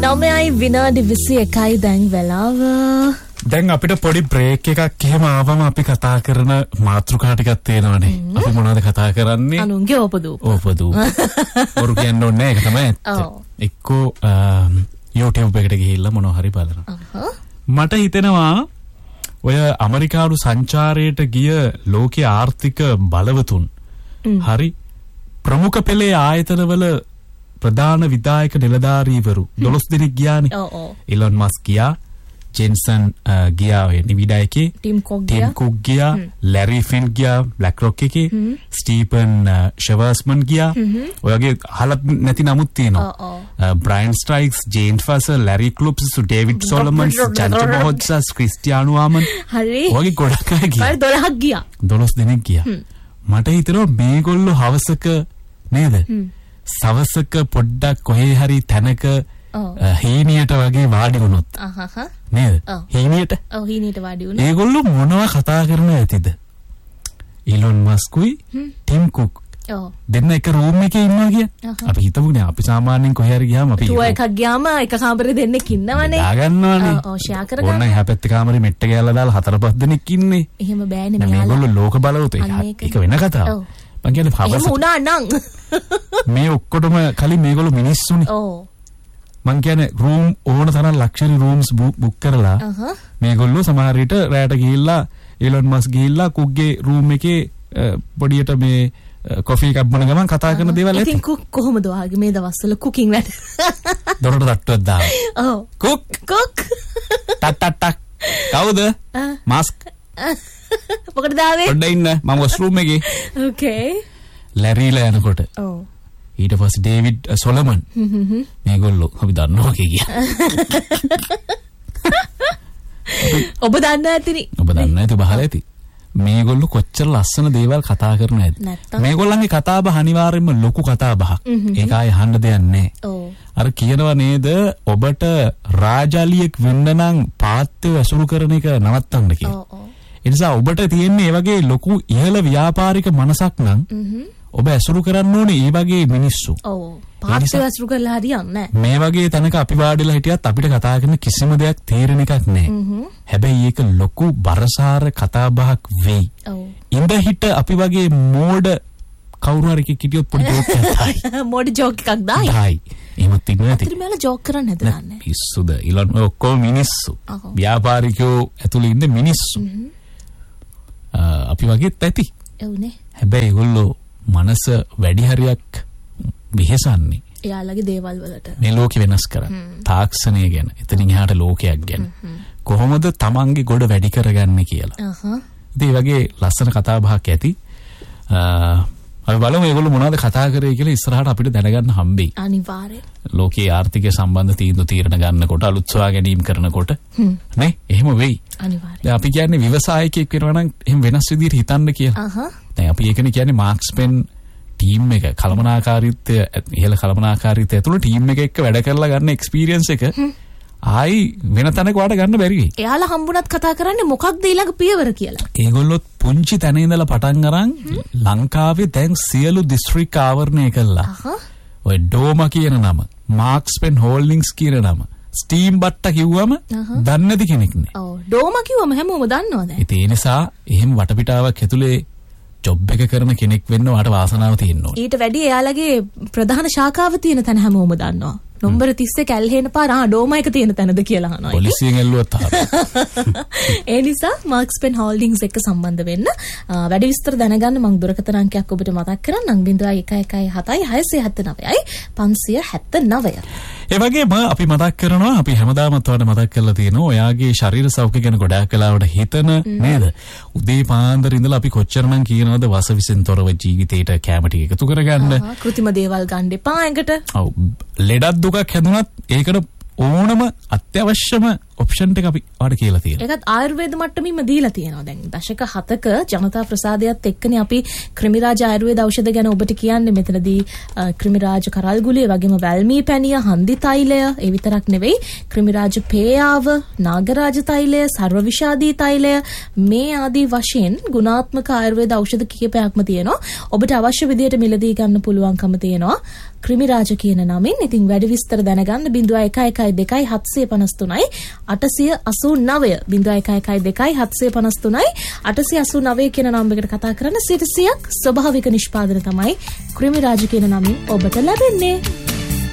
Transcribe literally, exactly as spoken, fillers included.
නවයයි විනාඩි විසි එකයි දැන් වෙලාව. දැන් අපිට පොඩි බ්‍රේක් එකක් එහෙම ආවම අපි කතා කරන මාතෘකා ටිකක් තියෙනවනේ. අපි මොනවද කතා කරන්නේ? අනුන්ගේ ඕපදූප. ඕපදූප. වරු කියන්න ඕනේ ඒක තමයි ඇත්ත. එක්කෝ YouTube එකට ගිහිල්ලා මොනවා හරි බලනවා. මට හිතෙනවා ඔය ඇමරිකානු සංචාරයට ගිය ලෝකයේ ආර්ථික බලවතුන් හරි ප්‍රමුඛ පෙළේ ආයතනවල ප්‍රධාන විධායක නිලධාරීවරු දොළොස් දෙනෙක් ගියානේ. ඉලොන් මස්ක් ගියා, ජෙන්සන් ගියා ඔය නිවිඩායකේ, ටිම් කුක් ගියා, ටිම් කුක් ගියා, ලැරි ෆින් ගියා බ්ලැක් රොක් එකේ, ස්ටීපන් ෂෙවර්ස්මන් ගියා. ඔයගේ අහලත් නැති නමුත් තියෙනවා. Brian ස්ට්‍රයික්ස්, Jane ෆසර්, ලැරි ක්ලුප්ස්, David සොලමන්ස්, ජන්ට මොහොත්සස්, ක්‍රිස්ටියානු ආමන්. හරි. ඔයගේ ගොඩක් අය ගියා. හරි දොළහක් ගියා. දොළොස් දෙනෙක් ගියා. මට හිතෙනවා මේගොල්ලෝ හවසක නේද? සවසක පොඩ්ඩක් කොහේ හරි තැනක හීනියට වගේ වාඩි වුණොත් නේද? හීනියට ඔව් හීනියට වාඩි වුණා. ඒගොල්ලෝ මොනවා කතා කරනවා ඇතිද? ඉලොන් මස්කුයි ටිම් කුක් දෙන්න එක රූම් එකේ ඉන්නවා කියන්නේ. අපි හිතමුනේ අපි සාමාන්‍යයෙන් කොහේ හරි ගියාම අපි ටුවර් එකක් ගියාම එක කාමරේ දෙන්නෙක් ඉන්නවනේ. දාගන්නවනේ. ඔව් ෂෙයා කරගන්න. ඕන්න එහා පැත්තේ කාමරේ මෙට්ට ගෑල්ලා දාලා හතර පහ දෙනෙක් ඉන්නේ. එහෙම බෑනේ මෙයාලා. මේගොල්ලෝ ලෝක බලවත ඒක වෙන කතාවක්. මං කියන්නේ එහෙම වුණා නම් මේ ඔක්කොටම කලින් මේගොල්ලෝ මිනිස්සුනේ. ඔව්. මං කියන්නේ රූම් ඕන තරම් ලක්ෂරි රූම්ස් බුක් කරලා මේගොල්ලෝ සමහර විට රැයට ගිහිල්ලා ඉලොන් මස්ක් ගිහිල්ලා කුක්ගේ රූම් එකේ පොඩියට මේ කොෆි එකක් බොන ගමන් කතා කරන දේවල් ඇති. ඉතින් කුක් කොහොමද ඔයාගේ මේ දවස්වල කුකින් වැඩ? දොරට තට්ටුවක් දාන්න. ඔව්. Cook cook. ටක් ටක් ටක්. කවුද? මාස්ක්. මොකටද ආවේ? පොඩ්ඩ ඉන්න මම වොෂ්රූම් එකේ. ඕකේ. ලැරිලා යනකොට. ඔව්. ඊට පස්සේ ඩේවිඩ් සොලමන්. මේගොල්ලෝ අපි දන්නවා කිය. ඔබ දන්න ඇතිනේ. ඔබ දන්න ඇති බහලා ඇති. මේගොල්ලෝ කොච්චර ලස්සන දේවල් කතා කරන ඇද්ද? මේගොල්ලන්ගේ කතා බහ අනිවාර්යයෙන්ම ලොකු කතා බහක්. ඒක ආයේ අහන්න දෙයක් නැහැ. ඔව්. අර කියනවා නේද ඔබට රාජාලියෙක් වෙන්න නම් පාත්‍යව ඇසුරු කරන එක නවත්තන්න කියලා. ඔව් ඔව්. ඒ නිසා ඔබට තියෙන්නේ මේ වගේ ලොකු ඉහළ ව්‍යාපාරික මනසක් නම් ඔබ ඇසුරු කරන්න ඕනේ මේ වගේ මිනිස්සු. ඔව්. පාත්‍යව ඇසුරු කරලා හරියන්නේ නැහැ. මේ වගේ තැනක අපි වාඩිලා හිටියත් අපිට කතා කරන කිසිම දෙයක් තේරෙන එකක් නැහැ. හැබැයි ඒක ලොකු බරසාර කතා බහක් වෙයි. ඔව්. ඉඳ හිට අපි වගේ මෝඩ කවුරු හරි කිටියොත් පොඩි ජෝක් එකක් දායි. මෝඩ ජෝක් එකක් දායි. දායි. එහෙමත් ඉන්නේ නැති. ඉතින් මෙයාලා ජෝක් කරන්න හදන්නේ. පිස්සුද? ඉලොන් ඔක්කොම මිනිස්සු. ව්‍යාපාරිකයෝ ඇතුළේ ඉන්න මිනිස්සු. අපි වගේත් ඇති. එවුනේ. හැබැයි ඒගොල්ලෝ මනස වැඩි හරියක් විහිසන්නේ. එයාලගේ දේවල් වලට. මේ ලෝකෙ වෙනස් කරා. තාක්ෂණය ගැන, එතනින් එහාට ලෝකයක් ගැන. කොහොමද තමන්ගේ ගොඩ වැඩි කරගන්නේ කියලා. අහහ. ඉතින් මේ වගේ ලස්සන කතා බහක් ඇති. අපි බලමු මේගොල්ලෝ මොනවද කතා කරේ කියලා ඉස්සරහට අපිට දැනගන්න හම්බෙයි. අනිවාර්යයෙන්. ලෝකයේ ආර්ථිකය සම්බන්ධ තීන්දුව తీරන ගන්නකොට අලුත් සොයා ගැනීම කරනකොට නේ එහෙම වෙයි. අනිවාර්යයෙන්. දැන් අපි කියන්නේ ව්‍යවසායකයෙක් වෙනවා නම් එහෙම වෙනස් විදිහට හිතන්න කියලා. අහහ. දැන් අපි ඒකනේ කියන්නේ මාක්ස් පෙන් ටීම් එක කලමනාකාරීත්වය ඉහළ කලමනාකාරීත්වය ඇතුළේ ටීම් එක එක්ක වැඩ කරලා ගන්න එක්ස්පීරියන්ස් එක ආයි වෙන තැනක වාට ගන්න බැරි වෙයි. එයාලා හම්බුණත් කතා කරන්නේ මොකක්ද ඊළඟ පියවර කියලා. ඒගොල්ලොත් පුංචි තැන ඉඳලා පටන් අරන් ලංකාවේ දැන් සියලු දිස්ත්‍රික් ආවරණය කළා. ඔය ඩෝමා කියන නම, මාක්ස් පෙන් හෝල්ඩින්ග්ස් කියන නම, ස්ටීම් බට්ටා කිව්වම දන්නේ නැති කෙනෙක් නෑ. ඔව් ඩෝමා කිව්වම හැමෝම දන්නවා දැන්. ඒ නිසා එහෙම වටපිටාවක් ඇතුලේ ජොබ් එක කරන කෙනෙක් වෙන්න වාට වාසනාව තියෙන්න ඕනේ. ඊට වැඩි එයාලගේ ප්‍රධාන ශාඛාව තියෙන තැන හැමෝම දන්නවා. නම්බර තිස් එක ඇල්හේන පාර ආ ඩෝමා එක තියෙන තැනද කියලා අහනවා. පොලිසියෙන් ඇල්ලුවත් ආවා. ඒ නිසා මාක්ස් පෙන් හෝල්ඩින්ග්ස් එක්ක සම්බන්ධ වෙන්න වැඩි විස්තර දැනගන්න මම දුරකථන අංකයක් ඔබට මතක් කරන්නම් ज़ीरो एक एक सात छह सात नौ पाँच सात नौ. ඒ වගේම අපි මතක් කරනවා අපි හැමදාමත් ඔයාලට මතක් කරලා තියෙනවා ඔයාගේ ශරීර සෞඛ්‍ය ගැන ගොඩාක් කලාවට හිතන නේද? උදේ පාන්දර ඉඳලා අපි කොච්චරනම් කියනවද වසවිසෙන් තොරව ජීවිතේට කැම ටික එකතු කරගන්න. කෘතිම දේවල් ගන්න එපා ඇඟට. ඔව්. ලෙඩක් දුකක් හැදුනත් ඒකට ඕනම අත්‍යවශ්‍යම ඔප්ෂන් එක අපි ඔයාලට කියලා තියෙනවා. ඒකත් ආයුර්වේද මට්ටමින්ම දීලා තියෙනවා. දැන් දශක හතක ජනතා ප්‍රසාදයත් එක්කනේ අපි ක්‍රිමිරාජ ආයුර්වේද ඖෂධ ගැන ඔබට කියන්නේ. මෙතනදී ක්‍රිමිරාජ කරල්ගුලිය වගේම වැල්මී පැණිය, හන්දි තෛලය, ඒ විතරක් නෙවෙයි ක්‍රිමිරාජ පේයාව, නාගරාජ තෛලය, සර්ව විෂාදී තෛලය මේ ආදී වශයෙන් ගුණාත්මක ආයුර්වේද ඖෂධ කිහිපයක්ම තියෙනවා. ඔබට අවශ්‍ය විදිහට මිලදී ගන්න පුළුවන්කම තියෙනවා ක්‍රිමිරාජ කියන නමින්. ඉතින් වැඩි විස්තර දැනගන්න zero one one two two seven five three අටසිය අසූ නවය zero one one two two seven five three අටසිය අසූ නවය කියන නම්බර් එකට කතා කරන්න. සියයට සියයක් ස්වභාවික නිෂ්පාදන තමයි ක්‍රිමිරාජ කියන නමින් ඔබට ලැබෙන්නේ.